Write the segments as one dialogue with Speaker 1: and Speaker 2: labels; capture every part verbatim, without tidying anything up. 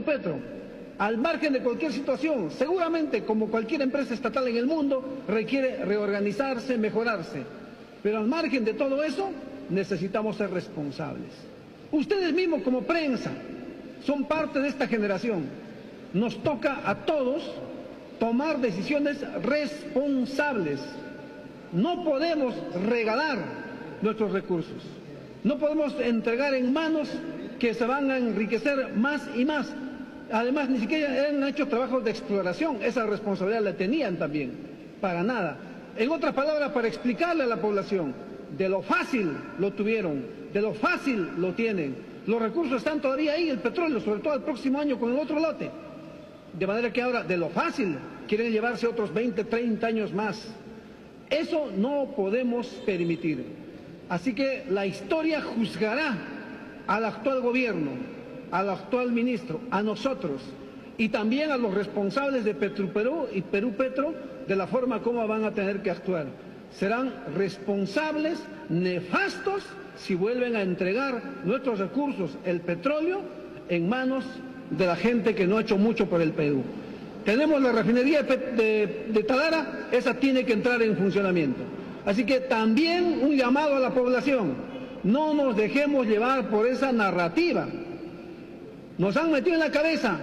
Speaker 1: Perupetro, al margen de cualquier situación, seguramente como cualquier empresa estatal en el mundo, requiere reorganizarse, mejorarse. Pero al margen de todo eso, necesitamos ser responsables. Ustedes mismos como prensa son parte de esta generación. Nos toca a todos tomar decisiones responsables. No podemos regalar nuestros recursos. No podemos entregar en manos que se van a enriquecer más y más. Además, ni siquiera han hecho trabajos de exploración. Esa responsabilidad la tenían también. Para nada. En otras palabras, para explicarle a la población, de lo fácil lo tuvieron, de lo fácil lo tienen. Los recursos están todavía ahí, el petróleo, sobre todo el próximo año con el otro lote. De manera que ahora, de lo fácil, quieren llevarse otros veinte, treinta años más. Eso no podemos permitir. Así que la historia juzgará al actual gobierno, al actual ministro, a nosotros y también a los responsables de Petroperú y Perupetro de la forma como van a tener que actuar. Serán responsables, nefastos, si vuelven a entregar nuestros recursos, el petróleo, en manos de la gente que no ha hecho mucho por el Perú. Tenemos la refinería de, de, de Talara, esa tiene que entrar en funcionamiento. Así que también un llamado a la población, no nos dejemos llevar por esa narrativa. Nos han metido en la cabeza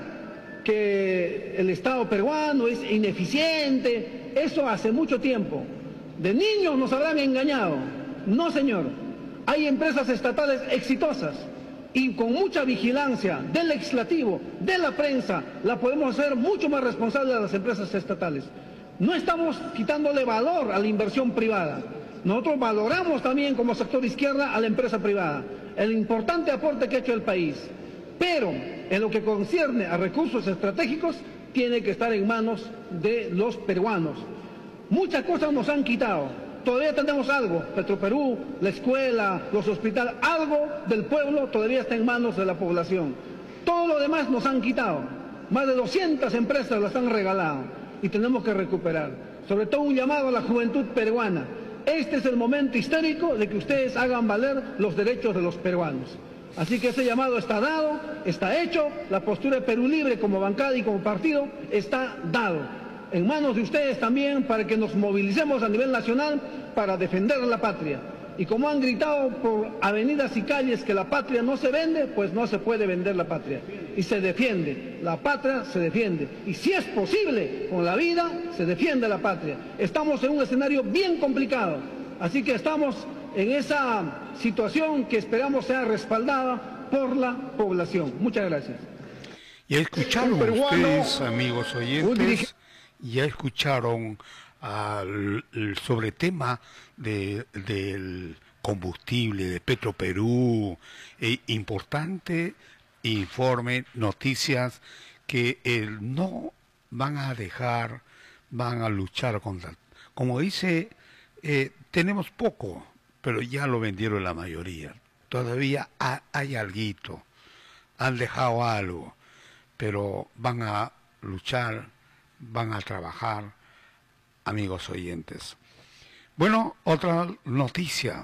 Speaker 1: que el Estado peruano es ineficiente, eso hace mucho tiempo. De niños nos habrán engañado. No, señor. Hay empresas estatales exitosas y con mucha vigilancia del legislativo, de la prensa, la podemos hacer mucho más responsable de las empresas estatales. No estamos quitándole valor a la inversión privada. Nosotros valoramos también como sector izquierda a la empresa privada, el importante aporte que ha hecho el país. Pero en lo que concierne a recursos estratégicos, tiene que estar en manos de los peruanos. Muchas cosas nos han quitado. Todavía tenemos algo, Petroperú, la escuela, los hospitales, algo del pueblo todavía está en manos de la población. Todo lo demás nos han quitado. Más de doscientas empresas las han regalado y tenemos que recuperar. Sobre todo un llamado a la juventud peruana. Este es el momento histórico de que ustedes hagan valer los derechos de los peruanos. Así que ese llamado está dado, está hecho, la postura de Perú Libre como bancada y como partido está dado. En manos de ustedes también para que nos movilicemos a nivel nacional para defender la patria. Y como han gritado por avenidas y calles que la patria no se vende, pues no se puede vender la patria. Y se defiende, la patria se defiende. Y si es posible, con la vida se defiende la patria. Estamos en un escenario bien complicado, así que estamos en esa situación que esperamos sea respaldada por la población. Muchas gracias.
Speaker 2: Ya escucharon ustedes, amigos oyentes, ya escucharon al sobre tema de, del combustible de Petroperú, eh, importante informe, noticias que eh, no van a dejar, van a luchar contra. Como dice, eh, tenemos poco, pero ya lo vendieron la mayoría. Todavía ha, hay alguito, han dejado algo, pero van a luchar, van a trabajar, amigos oyentes. Bueno, otra noticia,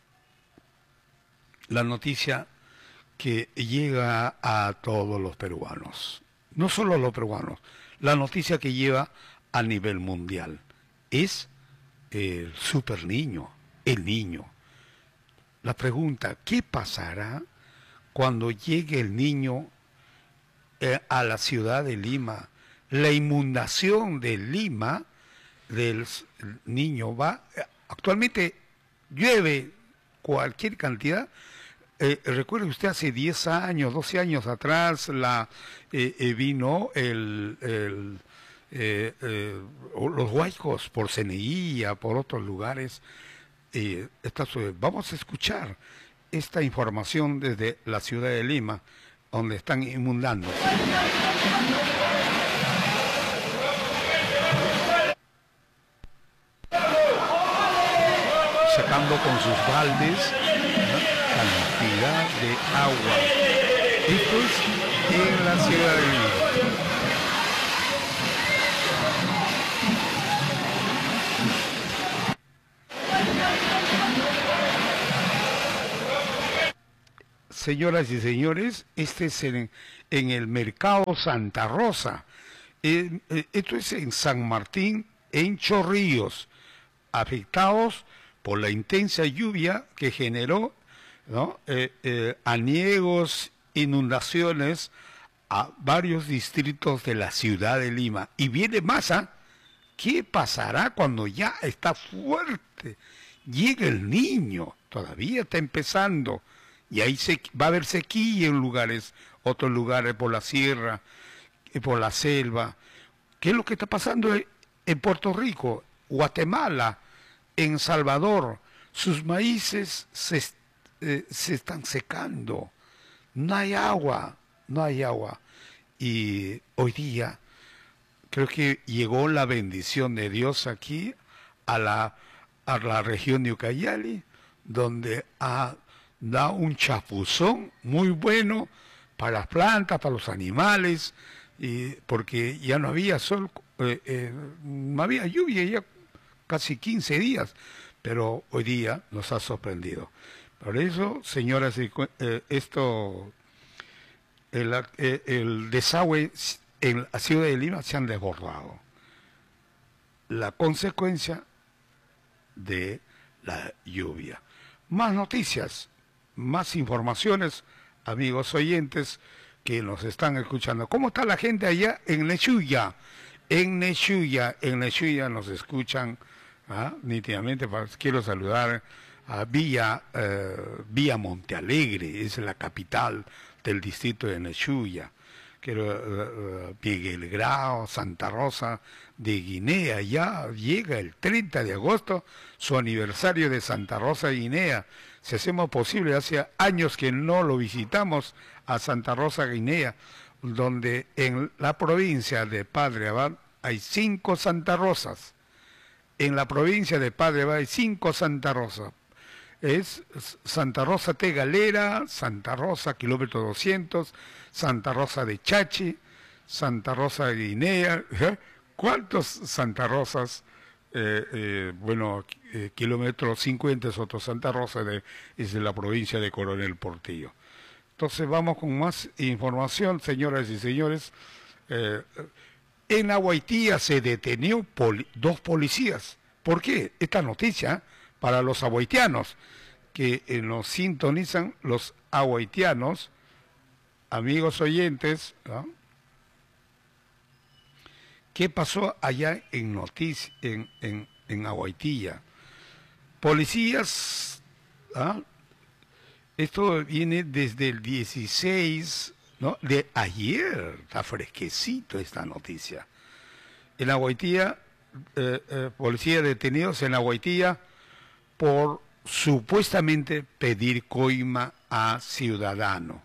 Speaker 2: la noticia que llega a todos los peruanos, no solo a los peruanos, la noticia que lleva a nivel mundial es el super niño, el niño. La pregunta, ¿qué pasará cuando llegue el niño eh, a la ciudad de Lima? La inundación de Lima del niño va, actualmente llueve cualquier cantidad. Eh, recuerde usted hace diez años, doce años atrás la eh, eh, vino el, el eh, eh, los huaicos por Ceneguía, por otros lugares. Eh, esta, vamos a escuchar esta información desde la ciudad de Lima, donde están inundando. Sacando con sus baldes una cantidad de agua. Esto es en la ciudad de Lima. señoras y señores, este es en, en el Mercado Santa Rosa. Eh, eh, esto es en San Martín, en Chorrillos, afectados por la intensa lluvia que generó, ¿no? eh, eh, aniegos, inundaciones a varios distritos de la ciudad de Lima. Y viene más, ¿ah? ¿Qué pasará cuando ya está fuerte? Llega el Niño, todavía está empezando, y ahí se, va a haber sequía en lugares, otros lugares por la sierra, por la selva. ¿Qué es lo que está pasando en Puerto Rico, Guatemala, en Salvador? Sus maíces se, eh, se están secando, no hay agua, no hay agua. Y hoy día creo que llegó la bendición de Dios aquí a la, a la región de Ucayali, donde ha dado un chapuzón muy bueno para las plantas, para los animales, y porque ya no había sol, eh, eh, no había lluvia ya casi quince días, pero hoy día nos ha sorprendido. Por eso, señoras, eh, esto, el, eh, el desagüe en la ciudad de Lima se han desbordado. La consecuencia de la lluvia. Más noticias, más informaciones, amigos oyentes que nos están escuchando. ¿Cómo está la gente allá en Nechuya? En Nechuya, en Nechuya nos escuchan, ¿ah? nítidamente. Quiero saludar a Villa, eh, Villa Montealegre, es la capital del distrito de Nechuya. Quiero, uh, uh, Miguel Grau, Santa Rosa de Guinea, ya llega el treinta de agosto, su aniversario de Santa Rosa de Guinea. Si hacemos posible, hace años que no lo visitamos a Santa Rosa de Guinea, donde en la provincia de Padre Abad hay cinco Santa Rosas. En la provincia de Padre Abad hay cinco Santa Rosas. Es Santa Rosa de Galera, Santa Rosa kilómetro doscientos, Santa Rosa de Chachi, Santa Rosa de Guinea. ¿Eh? ¿Cuántos Santa Rosas? Eh, eh, bueno, eh, kilómetro cincuenta es otro Santa Rosa, de, es de la provincia de Coronel Portillo. Entonces vamos con más información, señoras y señores. Eh, en Aguaitía se detenió poli dos policías. ¿Por qué? Esta noticia para los aguaitianos que eh, nos sintonizan, los aguaitianos, amigos oyentes, ¿no? ¿Qué pasó allá en noticia, en, en, en Aguaitía? Policías, ¿ah? Esto viene desde el dieciséis, ¿no? De ayer, está fresquecito esta noticia. En Aguaitía, eh, eh, policías detenidos en Aguaitía por supuestamente pedir coima a ciudadano,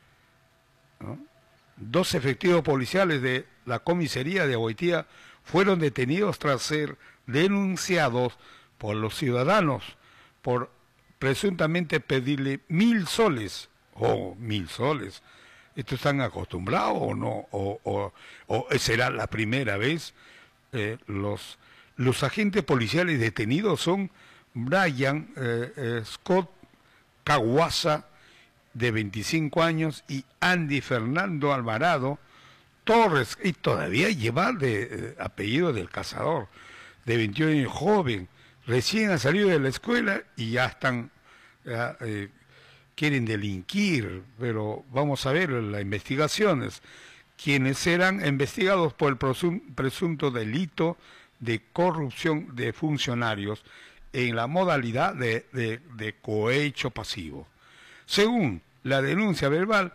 Speaker 2: ¿no? Dos efectivos policiales de la comisaría de Aguaitía fueron detenidos tras ser denunciados por los ciudadanos por presuntamente pedirle mil soles. Oh, mil soles. ¿Estos están acostumbrados o no? ¿O, o, o será la primera vez? Eh, los, los agentes policiales detenidos son Brian eh, eh, Scott Caguasa, de veinticinco años, y Andy Fernando Alvarado Torres, y todavía lleva de eh, apellido del cazador, de veintiún años, joven, recién ha salido de la escuela y ya están, ya, eh, quieren delinquir, pero vamos a ver las investigaciones, quienes serán investigados por el presunto delito de corrupción de funcionarios en la modalidad de, de, de cohecho pasivo. Según la denuncia verbal,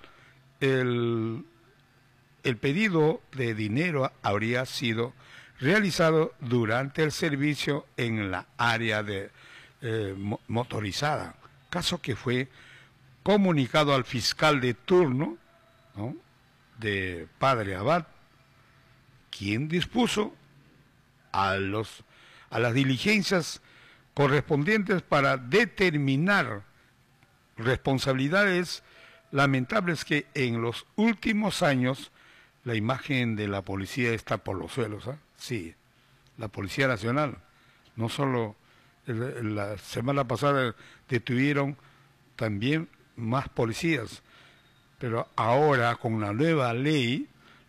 Speaker 2: el, el pedido de dinero habría sido realizado durante el servicio en la área de eh, motorizada, caso que fue comunicado al fiscal de turno, ¿no?, de Padre Abad, quien dispuso a, los, a las diligencias correspondientes para determinar responsabilidades lamentables que en los últimos años la imagen de la policía está por los suelos, ¿eh? Sí, la Policía Nacional, no solo la semana pasada detuvieron también más policías, pero ahora con la nueva ley